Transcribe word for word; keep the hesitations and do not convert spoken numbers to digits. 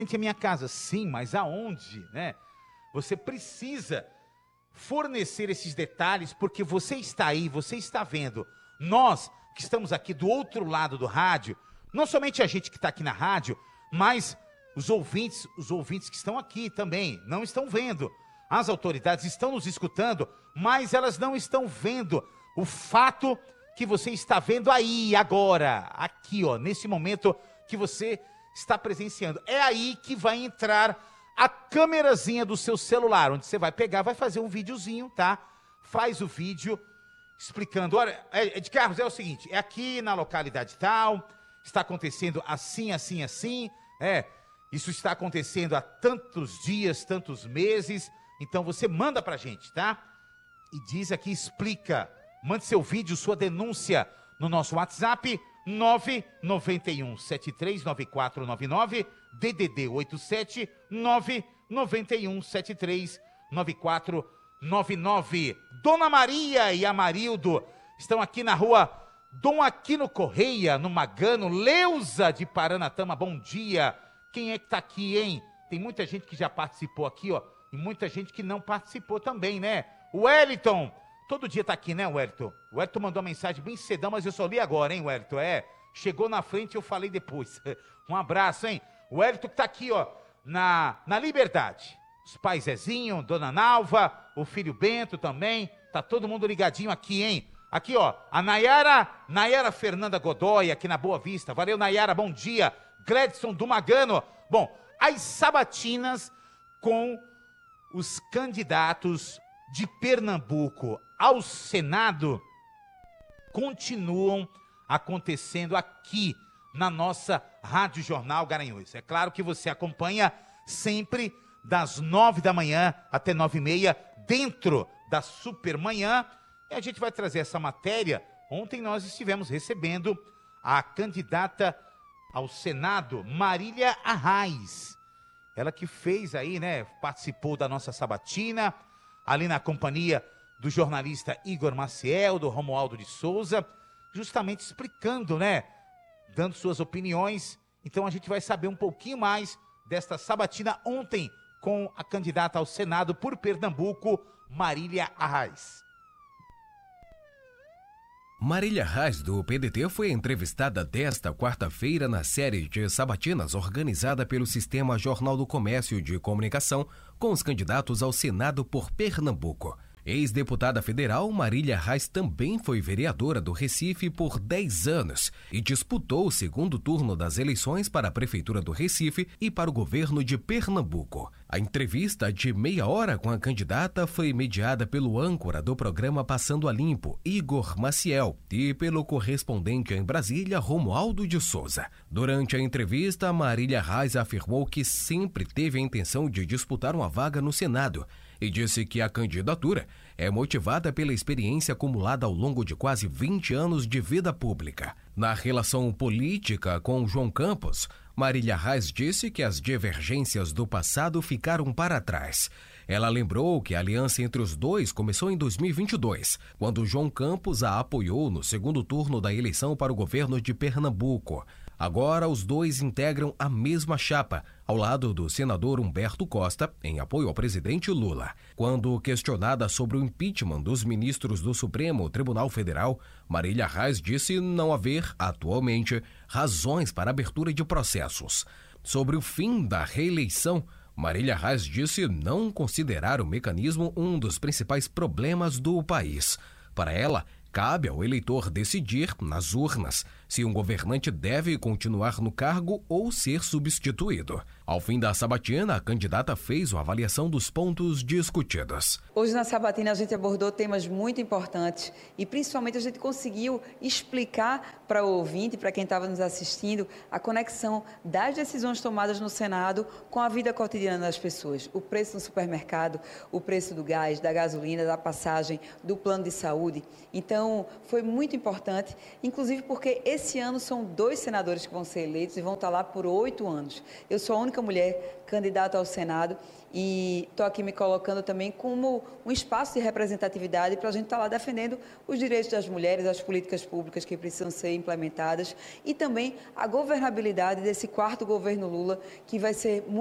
Gente, é minha casa, sim, mas aonde, né? Você precisa fornecer esses detalhes, porque você está aí, você está vendo. Nós que estamos aqui do outro lado do rádio, não somente a gente que está aqui na rádio, mas os ouvintes, os ouvintes que estão aqui também, não estão vendo. As autoridades estão nos escutando, mas elas não estão vendo o fato que você está vendo aí, agora, aqui, ó, nesse momento que você está presenciando. É aí que vai entrar a câmerazinha do seu celular, onde você vai pegar, vai fazer um videozinho, tá? Faz o vídeo explicando, olha, é, de Carlos, é o seguinte, é aqui na localidade tal, está acontecendo assim, assim, assim, é, isso está acontecendo há tantos dias, tantos meses, então você manda pra gente, tá? E diz aqui, explica, mande seu vídeo, sua denúncia no nosso WhatsApp, nove nove um sete três nove quatro nove nove, D D D oito sete nove nove um sete três nove quatro nove nove. Dona Maria e Amarildo estão aqui na rua Dom Aquino Correia, no Magano. Leusa de Paranatama, bom dia. Quem é que tá aqui, hein? Tem muita gente que já participou aqui, ó, e muita gente que não participou também, né? O Wellington, todo dia tá aqui, né, Wellington? O Wellington mandou uma mensagem bem cedão, mas eu só li agora, hein, Wellington? É, chegou na frente e eu falei depois. Um abraço, hein? O Wellington que tá aqui, ó, na, na Liberdade. Os pais Zezinho, Dona Nalva, o filho Bento também. Tá todo mundo ligadinho aqui, hein? Aqui, ó, a Nayara, Nayara Fernanda Godoy, aqui na Boa Vista. Valeu, Nayara, bom dia. Gledson do Magano. Bom, as sabatinas com os candidatos de Pernambuco ao Senado continuam acontecendo aqui na nossa Rádio Jornal Garanhuns. É claro que você acompanha sempre das nove da manhã até nove e meia, dentro da Supermanhã. E a gente vai trazer essa matéria. Ontem nós estivemos recebendo a candidata ao Senado, Marília Arraes. Ela que fez aí, né, participou da nossa sabatina, ali na companhia do jornalista Igor Maciel, do Romualdo de Souza, justamente explicando, né, dando suas opiniões. Então a gente vai saber um pouquinho mais desta sabatina ontem com a candidata ao Senado por Pernambuco, Marília Arraes. Marília Arraes, do P D T, foi entrevistada desta quarta-feira na série de sabatinas organizada pelo Sistema Jornal do Comércio de Comunicação com os candidatos ao Senado por Pernambuco. Ex-deputada federal, Marília Arraes também foi vereadora do Recife por dez anos e disputou o segundo turno das eleições para a Prefeitura do Recife e para o governo de Pernambuco. A entrevista de meia hora com a candidata foi mediada pelo âncora do programa Passando a Limpo, Igor Maciel, e pelo correspondente em Brasília, Romualdo de Souza. Durante a entrevista, Marília Arraes afirmou que sempre teve a intenção de disputar uma vaga no Senado e disse que a candidatura é motivada pela experiência acumulada ao longo de quase vinte anos de vida pública. Na relação política com João Campos, Marília Arraes disse que as divergências do passado ficaram para trás. Ela lembrou que a aliança entre os dois começou em dois mil e vinte e dois, quando João Campos a apoiou no segundo turno da eleição para o governo de Pernambuco. Agora, os dois integram a mesma chapa, ao lado do senador Humberto Costa, em apoio ao presidente Lula. Quando questionada sobre o impeachment dos ministros do Supremo Tribunal Federal, Marília Arraes disse não haver, atualmente, razões para abertura de processos. Sobre o fim da reeleição, Marília Arraes disse não considerar o mecanismo um dos principais problemas do país. Para ela, cabe ao eleitor decidir, nas urnas, se um governante deve continuar no cargo ou ser substituído. Ao fim da sabatina, a candidata fez uma avaliação dos pontos discutidos. Hoje na sabatina a gente abordou temas muito importantes e principalmente a gente conseguiu explicar para o ouvinte, para quem estava nos assistindo, a conexão das decisões tomadas no Senado com a vida cotidiana das pessoas. O preço no supermercado, o preço do gás, da gasolina, da passagem, do plano de saúde. Então, foi muito importante, inclusive porque esse esse ano são dois senadores que vão ser eleitos e vão estar lá por oito anos. Eu sou a única mulher candidata ao Senado e estou aqui me colocando também como um espaço de representatividade para a gente estar lá defendendo os direitos das mulheres, as políticas públicas que precisam ser implementadas e também a governabilidade desse quarto governo Lula, que vai ser muito